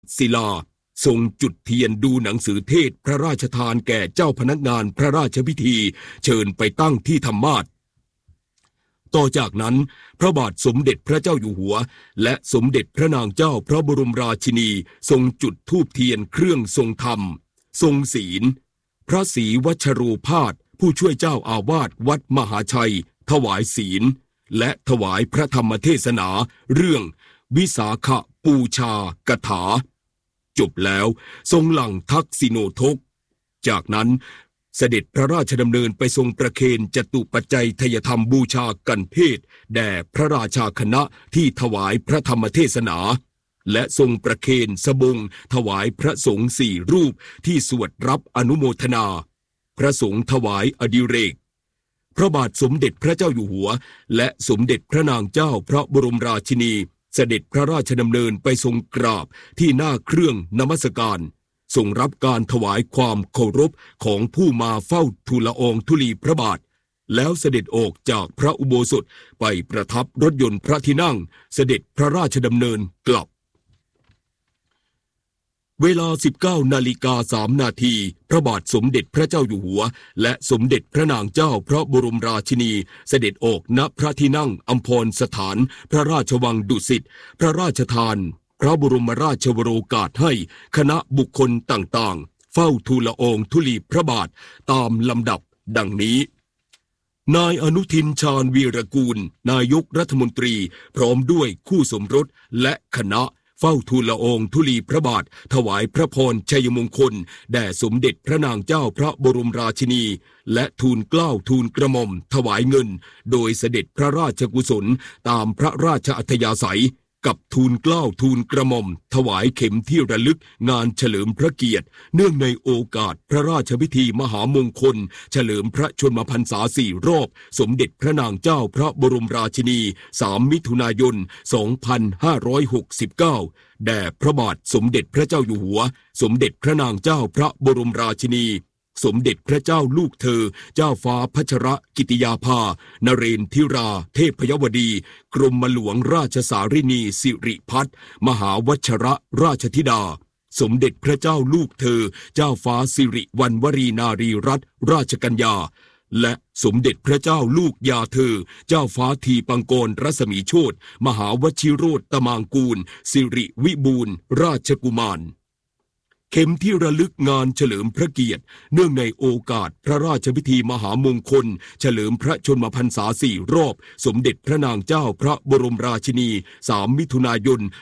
ศิลาทรงจุดเทียนดูหนังสือเทศพระราชทานแก่เจ้าพนักงานพระราชพิธีเชิญไปตั้งที่ธรรมาสน์ต่อจากนั้นพระบาทสมเด็จพระเจ้าอยู่หัวและสมเด็จพระนางเจ้าพระบรมราชินีทรงจุดธูปเทียนเครื่องทรงธรรมทรงศีลพระศรีวัชโรภาสผู้ช่วยเจ้าอาวาสวัดมหาชัยถวายศีลและถวายพระธรรมเทศนาเรื่องวิสาขปูชากถาจบแล้วทรงหลั่งทักษิโนทกจากนั้นเสด็จพระราชดำเนินไปทรงประเคนจตุปัจจัยทยธรรมบูชากันเพศแด่พระราชาคณะที่ถวายพระธรรมเทศนาและทรงประเคนสบงถวายพระสงฆ์4 รูปที่สวดรับอนุโมทนาพระสงฆ์ถวายอดิเรกพระบาทสมเด็จพระเจ้าอยู่หัวและสมเด็จพระนางเจ้าพระบรมราชินีเสด็จพระราชดำเนินไปทรงกราบที่หน้าเครื่องนมัสการทรงรับการถวายความเคารพของผู้มาเฝ้าทูลละอองธุลีพระบาทแล้วเสด็จออกจากพระอุโบสถไปประทับรถยนต์พระที่นั่งเสด็จพระราชดำเนินกลับเวลา 19:03 นาทีพระบาทสมเด็จพระเจ้าอยู่หัวและสมเด็จพระนางเจ้าพระบรมราชินีเสด็จออกณพระที่นั่งอัมพรสถานพระราชวังดุสิตพระราชทานพระบรมราชวโรกาสให้คณะบุคคลต่างๆเฝ้าทูลละอองธุลีพระบาทตามลำดับดังนี้นายอนุทินชาญวีรกูลนายกรัฐมนตรีพร้อมด้วยคู่สมรสและคณะเฝ้าทูลละอองธุลีพระบาทถวายพระพรชัยมงคลแด่สมเด็จพระนางเจ้าพระบรมราชินีและทูลเกล้าทูลกระหม่อมถวายเงินโดยเสด็จพระราชกุศลตามพระราชอัธยาศัยกับทูลเกล้าทูลกระหม่อมถวายเข็มที่ระลึกงานเฉลิมพระเกียรติเนื่องในโอกาสพระราชพิธีมหามงคลเฉลิมพระชนมพรรษา4 รอบสมเด็จพระนางเจ้าพระบรมราชินี3 มิถุนายน 2569แด่พระบาทสมเด็จพระเจ้าอยู่หัวสมเด็จพระนางเจ้าพระบรมราชินีสมเด็จพระเจ้าลูกเธอเจ้าฟ้าพัชรกิติยาภานเรนทิราเทพยวดีกรมหลวงราชสารินีสิริพัฒน์มหาวัชรราชธิดาสมเด็จพระเจ้าลูกเธอเจ้าฟ้าสิริวัณวรีนารีรัตนราชกัญญาและสมเด็จพระเจ้าลูกยาเธอเจ้าฟ้าทีปังกรรัศมีโชติมหาวชิโรตตมางกูลสิริวิบูลย์ราชกุมารเข็มที่ระลึกงานเฉลิมพระเกียรติเนื่องในโอกาสพระราชพิธีมหามงคลเฉลิมพระชนมพรรษา4 รอบสมเด็จพระนางเจ้าพระบรมราชินี3 มิถุนายน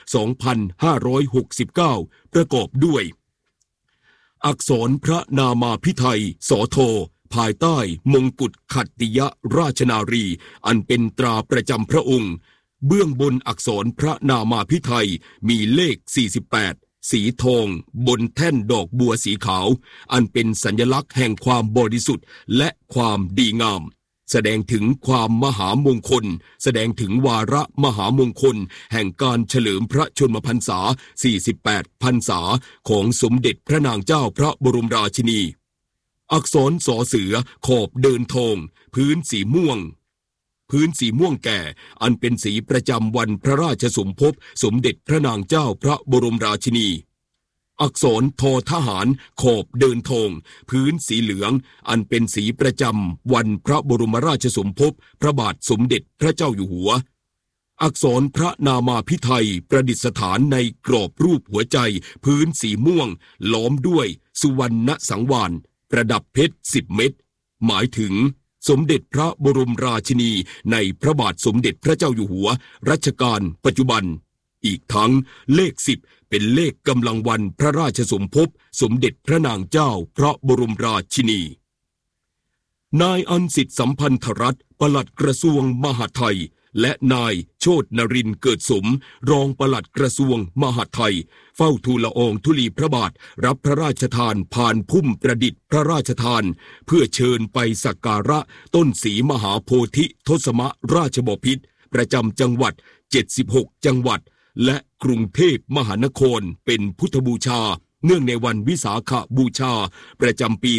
2569ประกอบด้วยอักษรพระนามาภิไธยสโทภายใต้มงกุฎขัตติยราชนารีอันเป็นตราประจำพระองค์เบื้องบนอักษรพระนามาภิไธยมีเลข48สีทองบนแท่นดอกบัวสีขาวอันเป็นสัญลักษณ์แห่งความบริสุทธิ์และความดีงามแสดงถึงความมหามงคลแสดงถึงวาระมหามงคลแห่งการเฉลิมพระชนมพรรษา48 พรรษาของสมเด็จพระนางเจ้าพระบรมราชินีอักษรสอเสือขอบเดินทองพื้นสีม่วงแก่อันเป็นสีประจำวันพระราชสมภพสมเด็จพระนางเจ้าพระบรมราชินีอักษรทอทหารขอบเดินทองพื้นสีเหลืองอันเป็นสีประจำวันพระบรมราชสมภพพระบาทสมเด็จพระเจ้าอยู่หัวอักษรพระนามาภิไธยประดิษฐานในกรอบรูปหัวใจพื้นสีม่วงล้อมด้วยสุวรรณสังวาลประดับเพชร10 เม็ดหมายถึงสมเด็จพระบรมราชินีในพระบาทสมเด็จพระเจ้าอยู่หัวรัชกาลปัจจุบันอีกทั้งเลข10เป็นเลขกำลังวันพระราชสมภพสมเด็จพระนางเจ้าพระบรมราชินีนายอันสิทธิสัมพันธรัตน์ปลัดกระทรวงมหาดไทยและนายโชตินรินทร์เกิดสมรองปลัดกระทรวงมหาดไทยเฝ้าทูลละอองธุลีพระบาทรับพระราชทานผ่านพุ่มประดิษฐ์พระราชทานเพื่อเชิญไปสักการะต้นศรีมหาโพธิทศมราชบพิตรประจำจังหวัด76 จังหวัดและกรุงเทพมหานครเป็นพุทธบูชาเนื่องในวันวิสาขบูชาประจำปี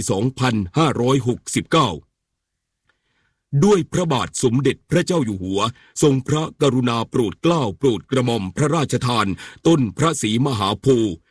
2569ด้วยพระบาทสมเด็จพระเจ้าอยู่หัวทรงพระกรุณาโปรดเกล้าโปรดกระหม่อมพระราชทานต้นพระศรีมหาโพธิ์